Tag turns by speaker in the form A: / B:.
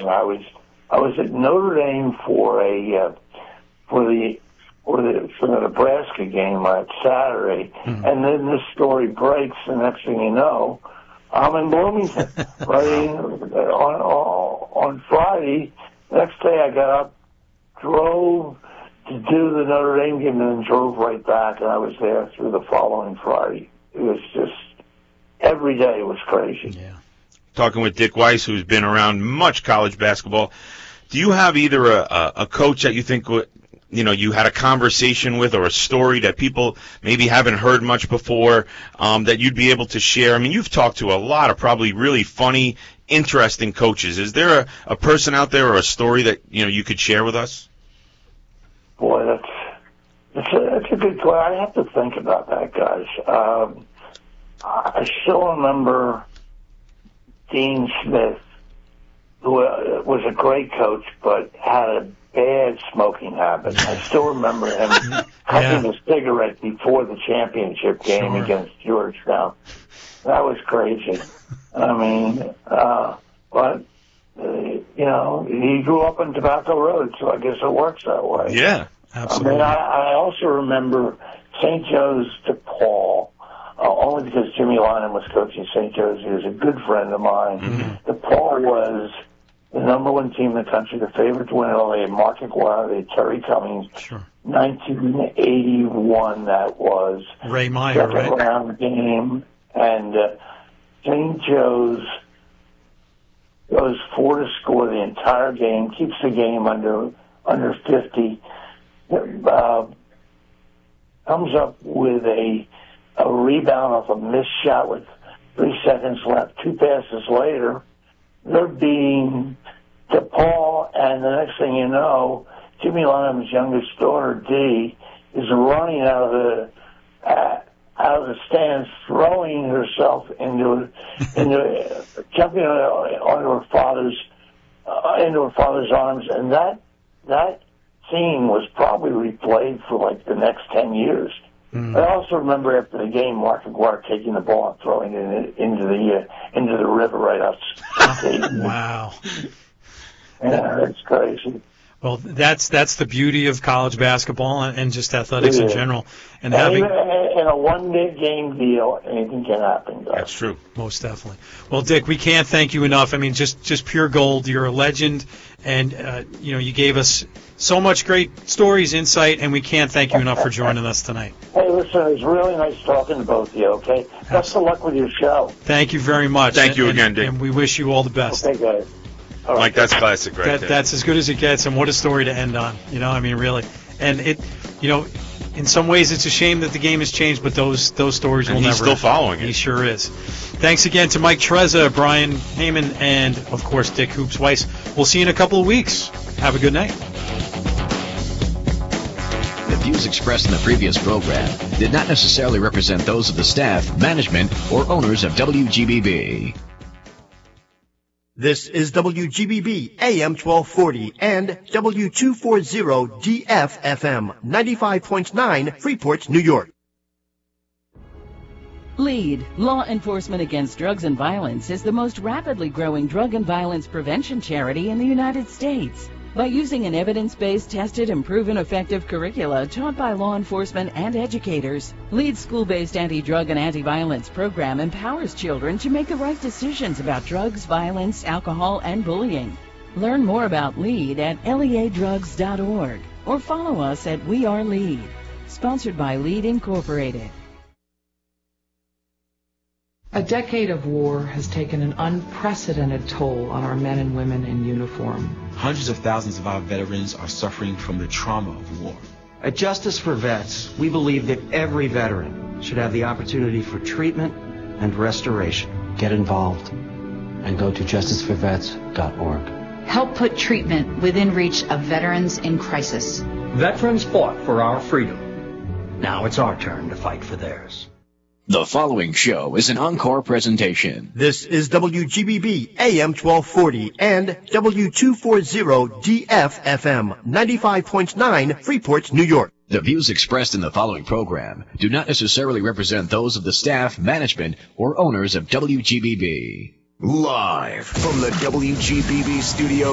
A: embarrassing. I was at Notre Dame for the Nebraska game on Saturday, and then this story breaks. The next thing you know, I'm in Bloomington. Right on Friday. Next day, I got up, drove to do the Notre Dame game, and then drove right back, and I was there through the following Friday. It was just every day was crazy.
B: Yeah.
C: Talking with Dick Weiss, who's been around much college basketball. Do you have either a coach that you think you had a conversation with, or a story that people maybe haven't heard much before, that you'd be able to share? I mean, you've talked to a lot of probably really funny, interesting coaches. Is there a person out there or a story that you could share with us?
A: Boy, that's a good question. I have to think about that, guys. I still remember Dean Smith, who was a great coach, but had a bad smoking habit. I still remember him cutting a cigarette before the championship game against Georgetown. That was crazy. I mean, but he grew up on Tobacco Road, so I guess it works that way.
C: Yeah,
B: absolutely.
A: I mean, I also remember St. Joe's DePaul, only because Jimmy Lynam was coaching St. Joe's. He was a good friend of mine.
C: Mm-hmm.
A: DePaul was the number one team in the country, the favorite to win it all. They had Mark McGuire, they had Terry Cummings.
B: Sure.
A: 1981, that was.
B: Ray Meyer, right?
A: Second round game, and St. Joe's goes 4 to score the entire game, keeps the game under 50. Comes up with a rebound off a missed shot with 3 seconds left. 2 passes later, they're beating DePaul, and the next thing you know, Jimmy Lynam's youngest daughter, Dee, is running out of the stands, throwing herself jumping onto her father's arms, and that scene was probably replayed for like the next 10 years. I also remember after the game, Mark McGuire taking the ball and throwing it into the river right outside.
B: Wow.
A: Yeah, that's crazy.
B: Well, that's the beauty of college basketball and just athletics in general. And having
A: in a one-game deal, anything can happen, guys.
C: That's true.
B: Most definitely. Well, Dick, we can't thank you enough. I mean, just pure gold. You're a legend, and you gave us so much great stories, insight, and we can't thank you enough for joining us tonight.
A: Hey, listen, it was really nice talking to both of you, okay? Best of luck with your show.
B: Thank you very much.
C: Thank you again, Dick.
B: And we wish you all the best.
A: Okay, guys. All right.
C: Mike, that's classic right there.
B: That's as good as it gets, and what a story to end on. I mean, really. And in some ways it's a shame that the game has changed, but those stories will never end.
C: He's still following it.
B: He sure is. Thanks again to Mike Trezza, Brian Heyman, and, of course, Dick Hoops Weiss. We'll see you in a couple of weeks. Have a good night.
D: The views expressed in the previous program did not necessarily represent those of the staff, management, or owners of WGBB.
E: This is WGBB AM 1240 and W240 DFFM 95.9 Freeport, New York.
F: LEAD, Law Enforcement Against Drugs and Violence, is the most rapidly growing drug and violence prevention charity in the United States. By using an evidence-based, tested, and proven effective curricula taught by law enforcement and educators, LEAD's school-based anti-drug and anti-violence program empowers children to make the right decisions about drugs, violence, alcohol, and bullying. Learn more about LEAD at leadrugs.org or follow us at We Are LEAD. Sponsored by LEAD Incorporated.
G: A decade of war has taken an unprecedented toll on our men and women in uniform.
H: Hundreds of thousands of our veterans are suffering from the trauma of war.
I: At Justice for Vets, we believe that every veteran should have the opportunity for treatment and restoration.
J: Get involved and go to justiceforvets.org.
K: Help put treatment within reach of veterans in crisis.
L: Veterans fought for our freedom. Now it's our turn to fight for theirs.
D: The following show is an encore presentation.
E: This is WGBB AM 1240 and W240 DFFM 95.9 Freeport, New York.
D: The views expressed in the following program do not necessarily represent those of the staff, management, or owners of WGBB.
M: Live from the WGBB studio.